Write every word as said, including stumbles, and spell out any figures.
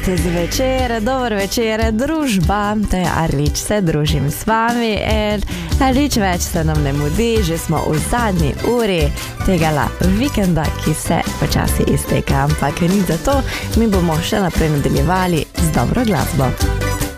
zvečer, dober večer, družba, to je Arlič, se družim s vami in nič več se nam ne mudi, že smo v zadnji uri tegala vikenda, ki se počasi izteka, ampak ni za to, mi bomo še naprej nadaljevali z dobro glasbo.